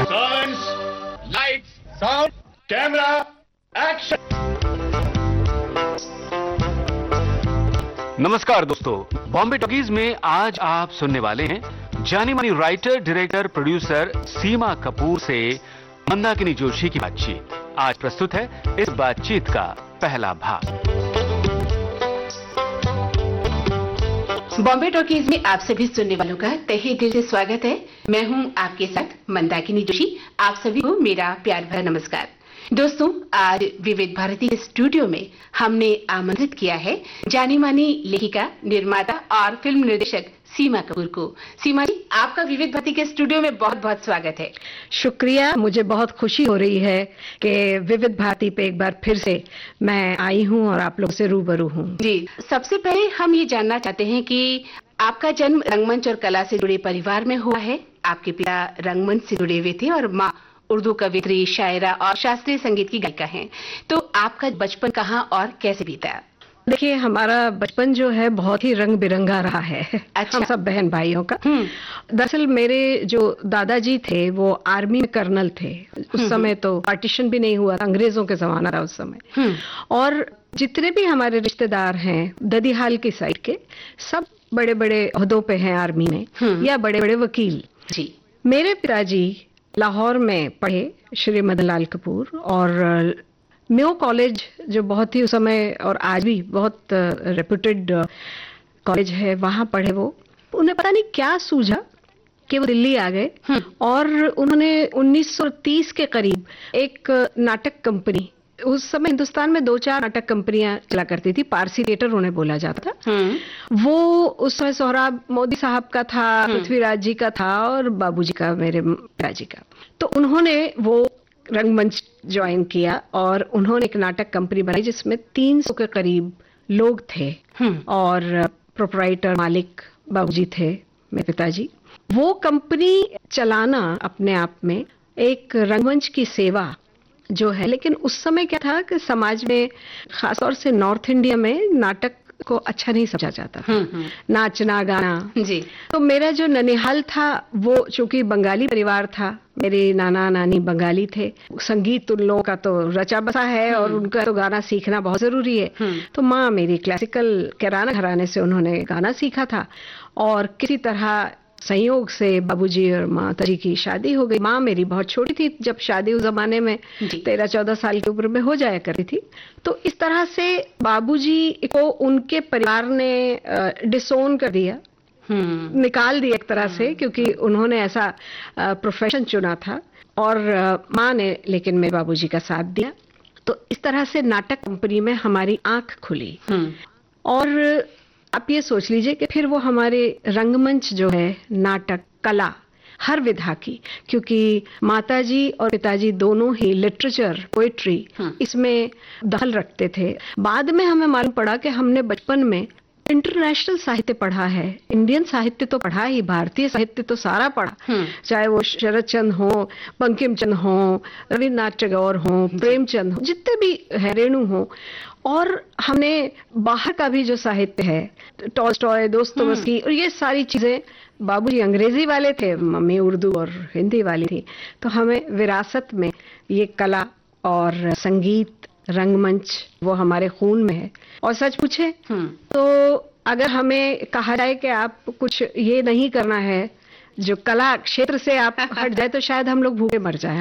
Silence, lights, sound, camera, action. नमस्कार दोस्तों, Bombay talkies में आज आप सुनने वाले हैं जानी मानी राइटर, डायरेक्टर, प्रोड्यूसर सीमा कपूर से मंदाकिनी जोशी की बातचीत। आज प्रस्तुत है इस बातचीत का पहला भाग। बॉम्बे टॉकीज में आप सभी सुनने वालों का तहे दिल से स्वागत है। मैं हूं आपके साथ मंदाकिनी जोशी। आप सभी को मेरा प्यार भरा नमस्कार। दोस्तों, आज विविध भारती के स्टूडियो में हमने आमंत्रित किया है जानी मानी लेखिका, निर्माता और फिल्म निर्देशक सीमा कपूर को। सीमा जी, आपका विविध भारती के स्टूडियो में बहुत बहुत स्वागत है। शुक्रिया। मुझे बहुत खुशी हो रही है कि विविध भारती पे एक बार फिर से मैं आई हूँ और आप लोग से रूबरू हूँ। जी, सबसे पहले हम ये जानना चाहते हैं कि आपका जन्म रंगमंच और कला से जुड़े परिवार में हुआ है। आपके पिता रंगमंच से जुड़े हुए थे और माँ उर्दू कवित्री, शायरा और शास्त्रीय संगीत की गायिका हैं। तो आपका बचपन कहाँ और कैसे बीता? देखिए, हमारा बचपन जो है बहुत ही रंग बिरंगा रहा है। अच्छा। हम सब बहन भाइयों का। दरअसल मेरे जो दादाजी थे वो आर्मी में कर्नल थे। उस समय तो पार्टीशन भी नहीं हुआ था, अंग्रेजों के जमाना था उस समय। और जितने भी हमारे रिश्तेदार हैं ददीहाल की साइड के, सब बड़े बड़े ओहदों पे हैं आर्मी में या बड़े बड़े वकील। जी। मेरे पिताजी लाहौर में पढ़े, श्री मदन लाल कपूर, और म्यो कॉलेज जो बहुत ही उस समय और आज भी बहुत रेप्यूटेड कॉलेज है, वहाँ पढ़े वो। उन्हें पता नहीं क्या सूझा कि वो दिल्ली आ गए और उन्होंने 1930 के करीब एक नाटक कंपनी, उस समय हिंदुस्तान में 2-4 नाटक कंपनियां चला करती थी, पारसी थिएटर उन्हें बोला जाता था। वो उस समय सोहराब मोदी साहब का था, पृथ्वीराज जी का था और बाबूजी का, मेरे पिताजी का। तो उन्होंने वो रंगमंच ज्वाइन किया और उन्होंने एक नाटक कंपनी बनाई जिसमें 300 के करीब लोग थे और प्रोपराइटर, मालिक बाबूजी थे, मेरे पिताजी। वो कंपनी चलाना अपने आप में एक रंगमंच की सेवा जो है, लेकिन उस समय क्या था कि समाज में खासतौर से नॉर्थ इंडिया में नाटक को अच्छा नहीं समझा जाता था, नाचना गाना। जी। तो मेरा जो ननिहाल था वो चूंकि बंगाली परिवार था, मेरे नाना नानी बंगाली थे, संगीत उन लोगों का तो रचा बसा है और उनका तो गाना सीखना बहुत जरूरी है। तो माँ मेरी क्लासिकल किराना घराने से उन्होंने गाना सीखा था और किसी तरह संयोग से बाबूजी और माताजी की शादी हो गई। माँ मेरी बहुत छोटी थी जब शादी उस जमाने में 13-14 साल की उम्र में हो जाया करती थी। तो इस तरह से बाबूजी को उनके परिवार ने डिसोन कर दिया, निकाल दिया एक तरह से, क्योंकि उन्होंने ऐसा प्रोफेशन चुना था। और माँ ने लेकिन मेरे बाबूजी का साथ दिया। तो इस तरह से नाटक कंपनी में हमारी आंख खुली। और आप ये सोच लीजिए कि फिर वो हमारे रंगमंच जो है, नाटक कला हर विधा की, क्योंकि माताजी और पिताजी दोनों ही लिटरेचर, पोएट्री इसमें दखल रखते थे। बाद में हमें मालूम पड़ा कि हमने बचपन में इंटरनेशनल साहित्य पढ़ा है, इंडियन साहित्य तो पढ़ा ही, भारतीय साहित्य तो सारा पढ़ा, चाहे वो शरद चंद्र हो, बंकिम चंद्र हो, रविन्द्रनाथ टैगोर हो, प्रेमचंद हो, जितने भी है, रेणु हो। और हमने बाहर का भी जो साहित्य है, टॉल्स्टॉय, दोस्तोयेवस्की, और ये सारी चीजें, बाबूजी अंग्रेजी वाले थे, मम्मी उर्दू और हिंदी वाली थी। तो हमें विरासत में ये कला और संगीत, रंगमंच वो हमारे खून में है। और सच पूछे तो अगर हमें कहा जाए कि आप कुछ ये नहीं करना है, जो कला क्षेत्र से आप हट जाए, तो शायद हम लोग भूखे मर जाए।